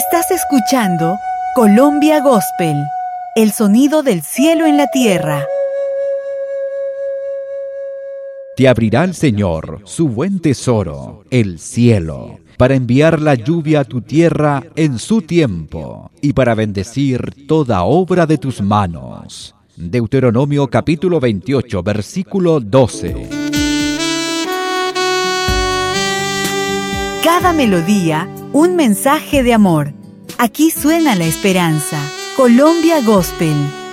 Estás escuchando Colombia Gospel, el sonido del cielo en la tierra. Te abrirá el Señor su buen tesoro, el cielo, para enviar la lluvia a tu tierra en su tiempo y para bendecir toda obra de tus manos. Deuteronomio capítulo 28, versículo 12. Cada melodía, un mensaje de amor. Aquí suena la esperanza. Colombia Gospel.